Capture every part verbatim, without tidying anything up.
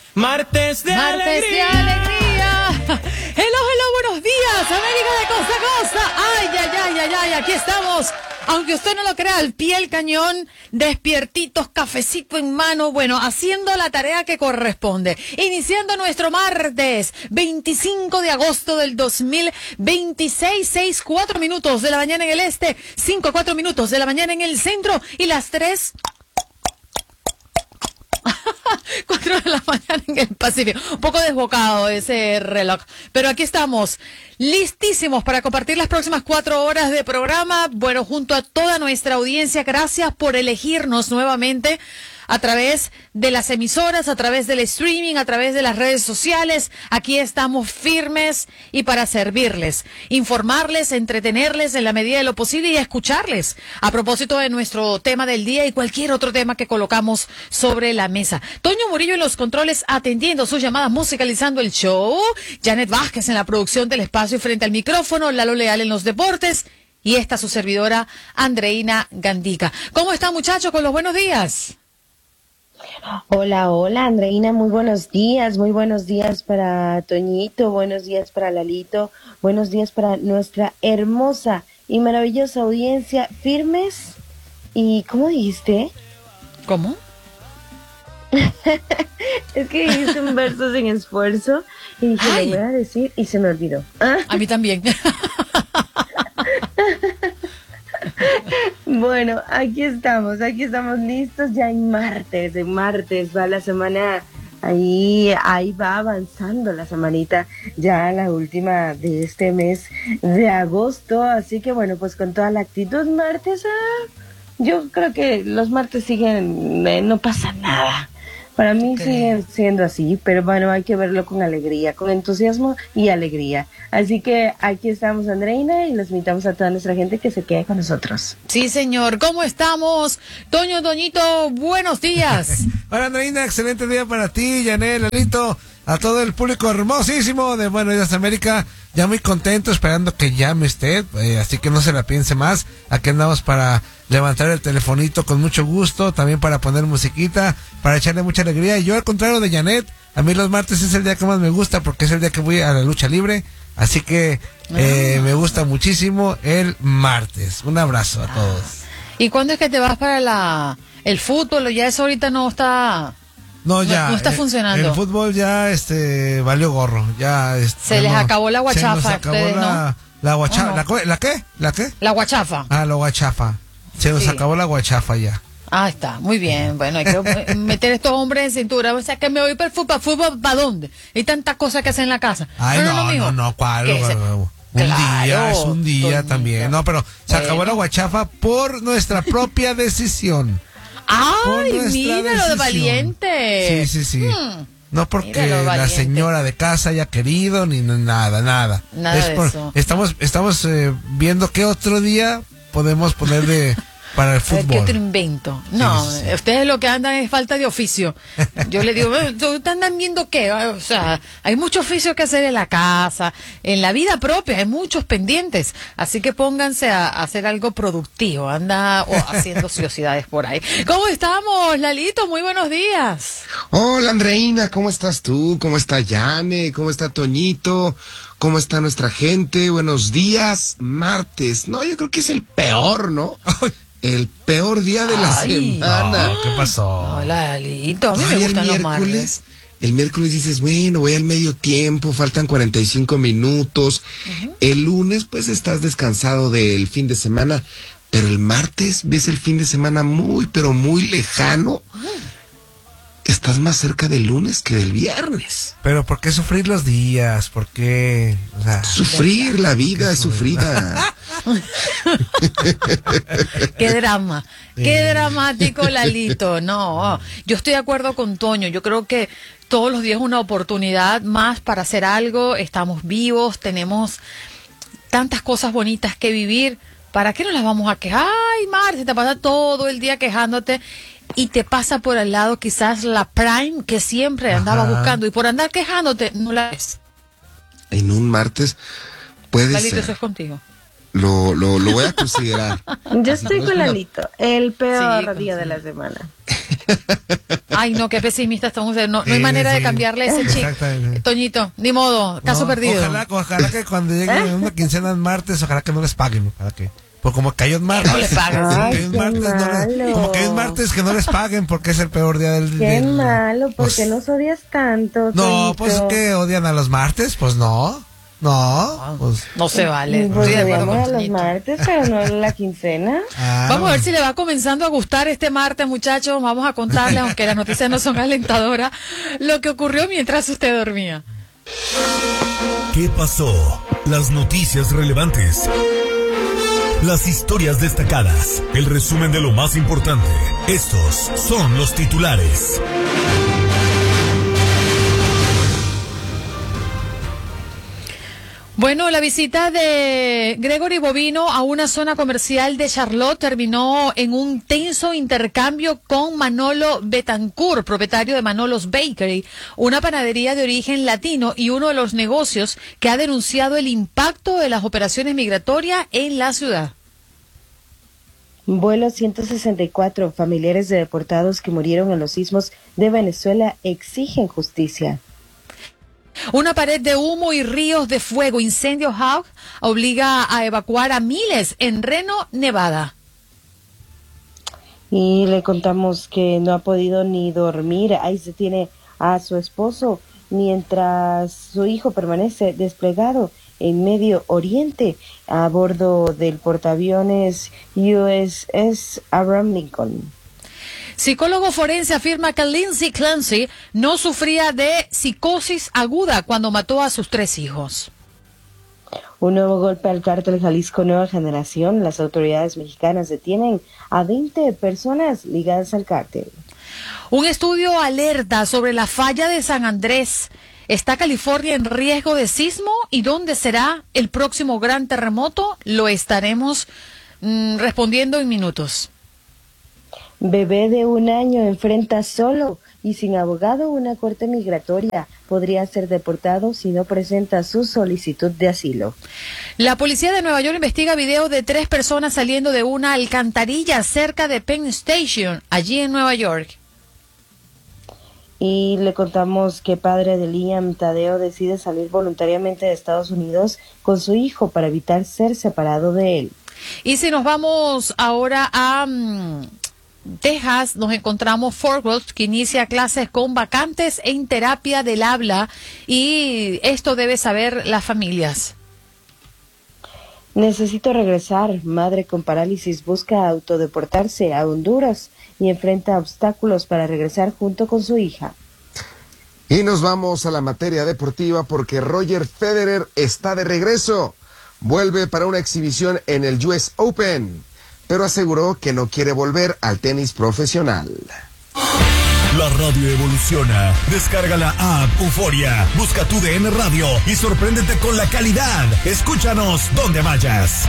Martes de Martes alegría. de alegría. Hello, hello, buenos días, América de costa a costa. Ay, ay, ay, ay, ay, aquí estamos. Aunque usted no lo crea, al pie del cañón, despiertitos, cafecito en mano, bueno, haciendo la tarea que corresponde. Iniciando nuestro martes, veinticinco de agosto del dos mil veintiséis, seis, cuatro minutos de la mañana en el este, cinco, cuatro minutos de la mañana en el centro y las tres... cuatro de la mañana en el Pacífico. Un poco desbocado ese reloj. Pero aquí estamos, listísimos para compartir las próximas cuatro horas de programa. Bueno, junto a toda nuestra audiencia, gracias por elegirnos nuevamente a través de las emisoras, a través del streaming, a través de las redes sociales. Aquí estamos firmes y para servirles, informarles, entretenerles en la medida de lo posible y escucharles a propósito de nuestro tema del día y cualquier otro tema que colocamos sobre la mesa. Toño Murillo en los controles atendiendo sus llamadas, musicalizando el show. Janet Vázquez en la producción del espacio y frente al micrófono. Lalo Leal en los deportes. Y esta su servidora, Andreina Gandica. ¿Cómo están, muchachos? Con los buenos días. Hola, hola Andreina, muy buenos días, muy buenos días para Toñito, buenos días para Lalito, buenos días para nuestra hermosa y maravillosa audiencia, firmes y, ¿cómo dijiste? ¿Cómo? Es que dijiste un verso sin esfuerzo y dije, Ay. lo voy a decir y se me olvidó. A mí también. Bueno, aquí estamos, aquí estamos listos ya en martes, en martes va la semana, ahí, ahí va avanzando la semanita, ya la última de este mes de agosto, así que bueno, pues con toda la actitud martes, ah, yo creo que los martes siguen, eh, no pasa nada. Para mí Okay. sigue siendo así, pero bueno, hay que verlo con alegría, con entusiasmo y alegría. Así que aquí estamos, Andreina, y los invitamos a toda nuestra gente que se quede con nosotros. Sí, señor. ¿Cómo estamos? Toño, Toñito, buenos días. Hola, Andreina, excelente día para ti, Yanel, Lalito, a todo el público hermosísimo de Buenos Días América. Ya muy contento, esperando que llame usted, eh, así que no se la piense más. Aquí andamos para levantar el telefonito con mucho gusto, también para poner musiquita, para echarle mucha alegría. Y yo, al contrario de Janet, a mí los martes es el día que más me gusta porque es el día que voy a la lucha libre. Así que eh, Ah. me gusta muchísimo el martes. Un abrazo a todos. ¿Y cuándo es que te vas para la el fútbol? ¿O ya eso ahorita no está... No, ya. no está eh, funcionando? El fútbol ya este valió gorro. Ya este, Se les no, acabó la guachafa Se nos a acabó ustedes, la, la guachafa. ¿O no? ¿La, co- ¿La qué? ¿La qué? La guachafa. Ah, la guachafa. Se nos Sí. acabó la guachafa ya. Ah, está, muy bien. Bueno, hay que meter estos hombres en cintura. O sea, que me voy para el fútbol. ¿Para fútbol para dónde? Hay tantas cosas que hacer en la casa. Ay, no, no, mijo. no, ¿cuál? ¿Qué se- Un Claro, día, es un día Toñito. también. No, pero se acabó Bueno. la guachafa por nuestra propia decisión. Por ¡Ay, nuestra mira lo de decisión. valiente! Sí, sí, sí. Hmm. No porque Mira lo la valiente. señora de casa haya querido, ni n- nada, nada. Nada Es de por- eso. Estamos, estamos eh, viendo qué otro día podemos poner de para el A ver, ¿qué fútbol. otro invento? No, sí, sí. ustedes lo que andan es falta de oficio. Yo le digo, "Eh, ¿tú te andan viendo qué? O sea, hay mucho oficio que hacer en la casa, en la vida propia, hay muchos pendientes. Así que pónganse a, a hacer algo productivo, anda o haciendo ociosidades por ahí. ¿Cómo estamos, Lalito? Muy buenos días. Hola Andreina, ¿cómo estás tú? ¿Cómo está Yane? ¿Cómo está Toñito? ¿Cómo está nuestra gente? Buenos días, martes. No, yo creo que es el peor, ¿no? El peor día de la Ay. semana. No, ¿qué pasó? No, Lalito, a mí me Ay, el gustan los martes. miércoles, el miércoles dices, bueno, voy al medio tiempo, faltan cuarenta y cinco minutos. El lunes, pues estás descansado del fin de semana, pero el martes ves el fin de semana muy, pero muy lejano. Estás más cerca del lunes que del viernes. Pero ¿por qué sufrir los días? ¿Por qué? O sea, Sufrir, la vida es sufrida. Qué drama, qué dramático, Lalito. No, yo estoy de acuerdo con Toño. Yo creo que todos los días es una oportunidad más para hacer algo. Estamos vivos, tenemos tantas cosas bonitas que vivir. ¿Para qué nos las vamos a quejar? Ay, Marce, te pasa todo el día quejándote y te pasa por al lado quizás la Prime que siempre andabas Ajá. buscando y por andar quejándote no la ves. En un martes puede Lalito, eso ser. es contigo. Lo, lo, lo voy a considerar. Yo estoy con Lalito, el peor Sí, día sí. de la semana. Ay, no, qué pesimista estamos. No, no hay Sí, manera sí. de cambiarle ese chip. Exactamente. Toñito, ni modo, caso No, perdido. Ojalá, ojalá que cuando llegue una quincena en martes, ojalá que no les paguen. Ojalá que, pues como cayó en martes. No les paguen. Ay, que en qué martes no les- malo. como que en martes que no les paguen porque es el peor día del Qué del- malo, ¿por pues, qué nos odias tanto? No, pues Toñito? que odian a los martes, pues no. No, pues. No se vale. Pues Estoy de acuerdo odiamos con a los Toñito. martes, pero no a la quincena. ah, Vamos a ver si le va comenzando a gustar este martes, muchachos. Vamos a contarle, aunque las noticias no son alentadoras, lo que ocurrió mientras usted dormía. ¿Qué pasó? Las noticias relevantes. Las historias destacadas. El resumen de lo más importante. Estos son los titulares. Bueno, la visita de Gregory Bovino a una zona comercial de Charlotte terminó en un tenso intercambio con Manolo Betancourt, propietario de Manolo's Bakery, una panadería de origen latino y uno de los negocios que ha denunciado el impacto de las operaciones migratorias en la ciudad. Vuelo ciento sesenta y cuatro, familiares de deportados que murieron en los sismos de Venezuela exigen justicia. Una pared de humo y ríos de fuego, incendio Hawk, obliga a evacuar a miles en Reno, Nevada. Y le contamos que no ha podido ni dormir. Ahí se tiene a su esposo mientras su hijo permanece desplegado en Medio Oriente a bordo del portaaviones U S S Abraham Lincoln. Psicólogo forense afirma que Lindsay Clancy no sufría de psicosis aguda cuando mató a sus tres hijos. Un nuevo golpe al cártel Jalisco Nueva Generación. Las autoridades mexicanas detienen a veinte personas ligadas al cártel. Un estudio alerta sobre la falla de San Andrés. ¿Está California en riesgo de sismo? ¿Y dónde será el próximo gran terremoto? Lo estaremos mm, respondiendo en minutos. Bebé de un año enfrenta solo y sin abogado una corte migratoria. Podría ser deportado si no presenta su solicitud de asilo. La policía de Nueva York investiga video de tres personas saliendo de una alcantarilla cerca de Penn Station, allí en Nueva York. Y le contamos que padre de Liam, Tadeo, decide salir voluntariamente de Estados Unidos con su hijo para evitar ser separado de él. Y si nos vamos ahora a um, Texas, nos encontramos Fort Worth, que inicia clases con vacantes en terapia del habla, y esto debe saber las familias. Necesito regresar. Madre con parálisis busca autodeportarse a Honduras y enfrenta obstáculos para regresar junto con su hija. Y nos vamos a la materia deportiva porque Roger Federer está de regreso. Vuelve para una exhibición en el U S Open, pero aseguró que no quiere volver al tenis profesional. La radio evoluciona. Descarga la app Euforia. Busca tu D N Radio y sorpréndete con la calidad. Escúchanos donde vayas.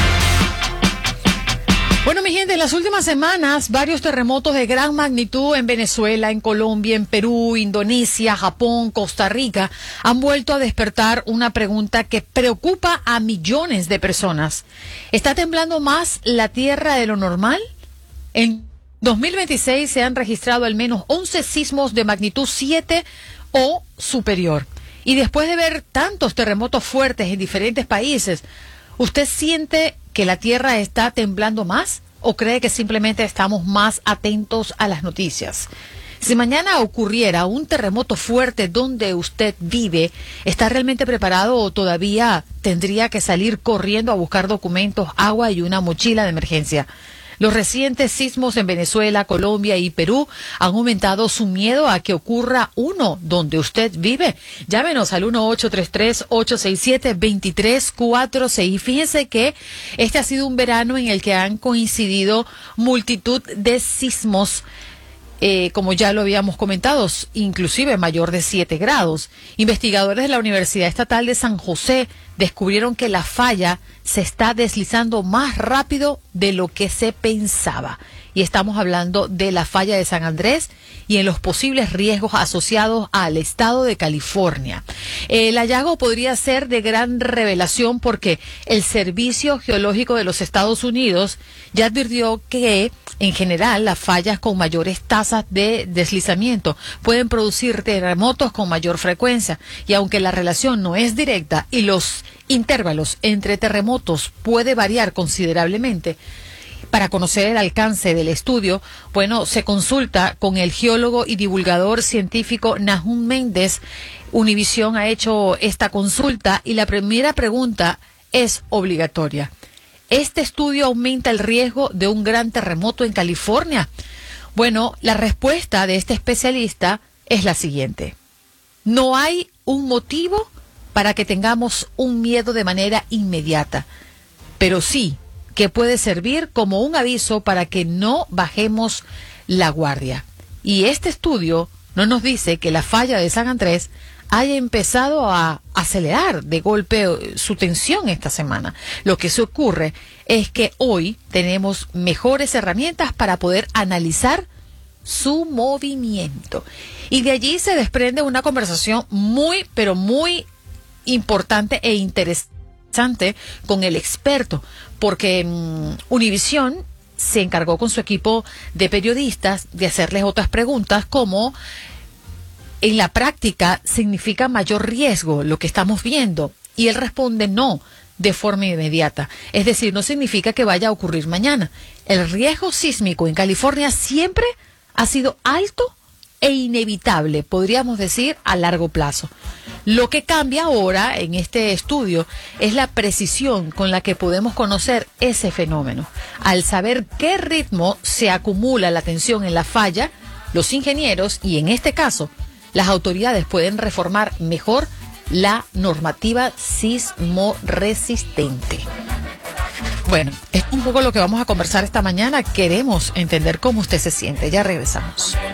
Bueno, mi gente, en las últimas semanas, varios terremotos de gran magnitud en Venezuela, en Colombia, en Perú, Indonesia, Japón, Costa Rica, han vuelto a despertar una pregunta que preocupa a millones de personas. ¿Está temblando más la Tierra de lo normal? En dos mil veintiséis se han registrado al menos once sismos de magnitud siete o superior. Y después de ver tantos terremotos fuertes en diferentes países, ¿usted siente que la Tierra está temblando más o cree que simplemente estamos más atentos a las noticias? Si mañana ocurriera un terremoto fuerte donde usted vive, ¿está realmente preparado o todavía tendría que salir corriendo a buscar documentos, agua y una mochila de emergencia? Los recientes sismos en Venezuela, Colombia y Perú han aumentado su miedo a que ocurra uno donde usted vive. Llámenos al uno ocho tres tres, ocho seis siete, dos tres cuatro seis. Fíjense que este ha sido un verano en el que han coincidido multitud de sismos, eh, como ya lo habíamos comentado, inclusive mayor de siete grados. Investigadores de la Universidad Estatal de San José descubrieron que la falla se está deslizando más rápido de lo que se pensaba. Y estamos hablando de la falla de San Andrés y en los posibles riesgos asociados al estado de California. El hallazgo podría ser de gran revelación porque el Servicio Geológico de los Estados Unidos ya advirtió que En general, las fallas con mayores tasas de deslizamiento pueden producir terremotos con mayor frecuencia, y aunque la relación no es directa y los intervalos entre terremotos puede variar considerablemente, para conocer el alcance del estudio, bueno, se consulta con el geólogo y divulgador científico Nahum Méndez. Univisión ha hecho esta consulta y la primera pregunta es obligatoria. ¿Este estudio aumenta el riesgo de un gran terremoto en California? Bueno, la respuesta de este especialista es la siguiente. No hay un motivo para que tengamos un miedo de manera inmediata, pero sí que puede servir como un aviso para que no bajemos la guardia. Y este estudio no nos dice que la falla de San Andrés haya empezado a acelerar de golpe su tensión esta semana. Lo que se ocurre es que hoy tenemos mejores herramientas para poder analizar su movimiento. Y de allí se desprende una conversación muy, pero muy importante e interesante con el experto, porque um, Univisión se encargó con su equipo de periodistas de hacerles otras preguntas como: ¿en la práctica significa mayor riesgo lo que estamos viendo? Y él responde no, de forma inmediata. Es decir, no significa que vaya a ocurrir mañana. El riesgo sísmico en California siempre ha sido alto e inevitable, podríamos decir, a largo plazo. Lo que cambia ahora en este estudio es la precisión con la que podemos conocer ese fenómeno. Al saber qué ritmo se acumula la tensión en la falla, los ingenieros y en este caso las autoridades pueden reformar mejor la normativa sismoresistente. Bueno, es un poco lo que vamos a conversar esta mañana. Queremos entender cómo usted se siente. Ya regresamos.